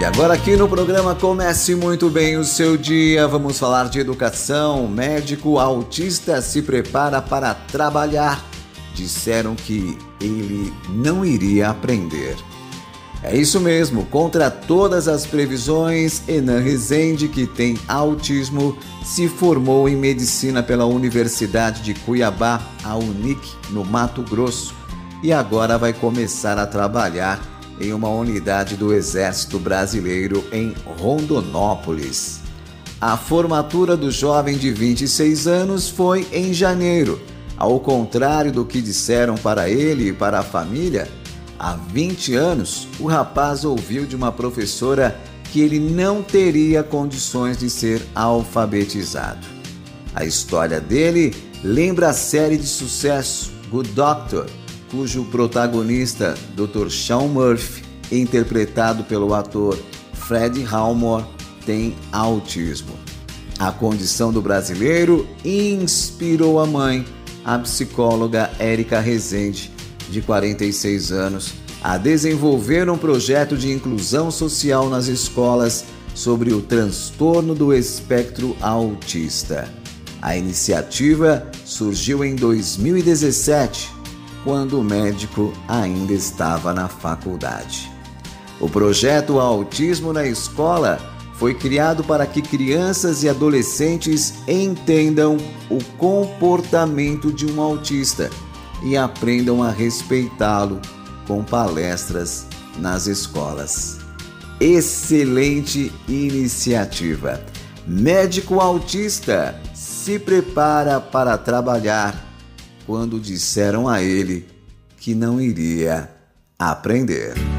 E agora aqui no programa Comece Muito Bem o Seu Dia, vamos falar de educação. Médico autista se prepara para trabalhar. Disseram que ele não iria aprender. É isso mesmo, contra todas as previsões, Enan Rezende, que tem autismo, se formou em medicina pela Universidade de Cuiabá, a Unic, no Mato Grosso, e agora vai começar a trabalhar em uma unidade do Exército Brasileiro em Rondonópolis. A formatura do jovem de 26 anos foi em janeiro. Ao contrário do que disseram para ele e para a família, há 20 anos o rapaz ouviu de uma professora que ele não teria condições de ser alfabetizado. A história dele lembra a série de sucesso Good Doctor, cujo protagonista, Dr. Sean Murphy, interpretado pelo ator Freddie Highmore, tem autismo. A condição do brasileiro inspirou a mãe, a psicóloga Érica Rezende, de 46 anos, a desenvolver um projeto de inclusão social nas escolas sobre o transtorno do espectro autista. A iniciativa surgiu em 2017, quando o médico ainda estava na faculdade. O projeto Autismo na Escola foi criado para que crianças e adolescentes entendam o comportamento de um autista e aprendam a respeitá-lo com palestras nas escolas. Excelente iniciativa! Médico autista se prepara para trabalhar quando disseram a ele que não iria aprender.